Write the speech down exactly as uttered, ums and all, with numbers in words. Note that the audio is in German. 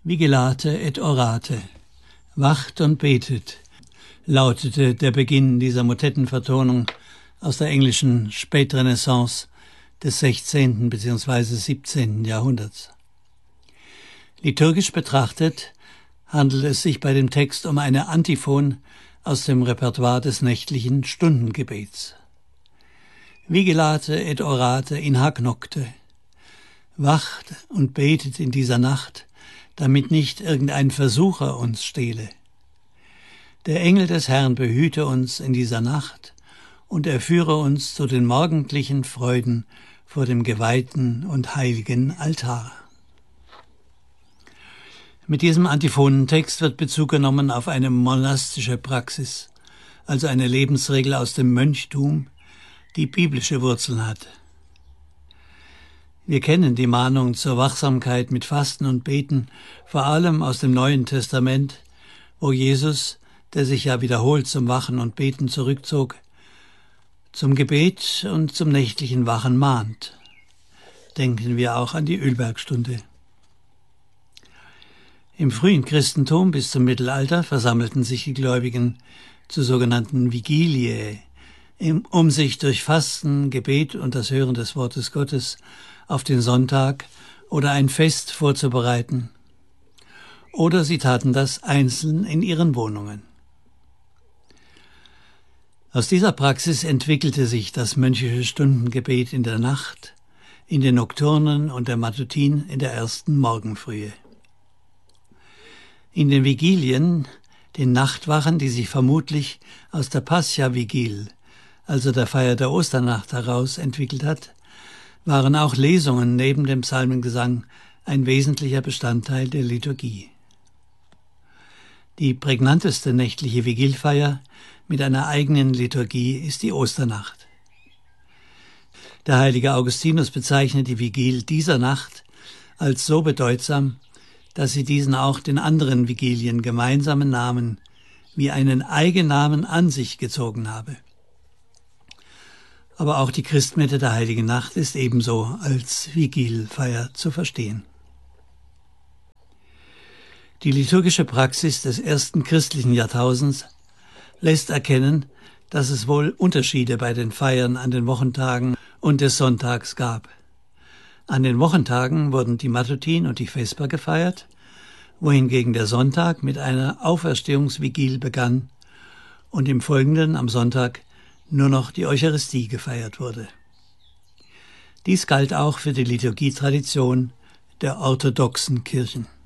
Vigilate et orate, wacht und betet, lautete der Beginn dieser Motettenvertonung aus der englischen Spätrenaissance des sechzehnten bzw. siebzehnten Jahrhunderts. Liturgisch betrachtet handelt es sich bei dem Text um eine Antiphon aus dem Repertoire des nächtlichen Stundengebets. Vigilate et orate in hac nocte, wacht und betet in dieser Nacht, damit nicht irgendein Versucher uns stehle. Der Engel des Herrn behüte uns in dieser Nacht und er führe uns zu den morgendlichen Freuden vor dem geweihten und heiligen Altar. Mit diesem Antiphonentext wird Bezug genommen auf eine monastische Praxis, also eine Lebensregel aus dem Mönchtum, die biblische Wurzeln hat. Wir kennen die Mahnung zur Wachsamkeit mit Fasten und Beten, vor allem aus dem Neuen Testament, wo Jesus, der sich ja wiederholt zum Wachen und Beten zurückzog, zum Gebet und zum nächtlichen Wachen mahnt. Denken wir auch an die Ölbergstunde. Im frühen Christentum bis zum Mittelalter versammelten sich die Gläubigen zu sogenannten Vigiliae, um sich durch Fasten, Gebet und das Hören des Wortes Gottes auf den Sonntag oder ein Fest vorzubereiten. Oder sie taten das einzeln in ihren Wohnungen. Aus dieser Praxis entwickelte sich das mönchische Stundengebet in der Nacht, in den Nokturnen und der Matutin in der ersten Morgenfrühe. In den Vigilien, den Nachtwachen, die sich vermutlich aus der Pascha-Vigil, also der Feier der Osternacht, heraus entwickelt hat, waren auch Lesungen neben dem Psalmengesang ein wesentlicher Bestandteil der Liturgie. Die prägnanteste nächtliche Vigilfeier mit einer eigenen Liturgie ist die Osternacht. Der heilige Augustinus bezeichnet die Vigil dieser Nacht als so bedeutsam, dass sie diesen auch den anderen Vigilien gemeinsamen Namen wie einen Eigennamen an sich gezogen habe. Aber auch die Christmette der Heiligen Nacht ist ebenso als Vigilfeier zu verstehen. Die liturgische Praxis des ersten christlichen Jahrtausends lässt erkennen, dass es wohl Unterschiede bei den Feiern an den Wochentagen und des Sonntags gab. An den Wochentagen wurden die Matutin und die Vesper gefeiert, wohingegen der Sonntag mit einer Auferstehungsvigil begann und im Folgenden am Sonntag nur noch die Eucharistie gefeiert wurde. Dies galt auch für die Liturgietradition der orthodoxen Kirchen.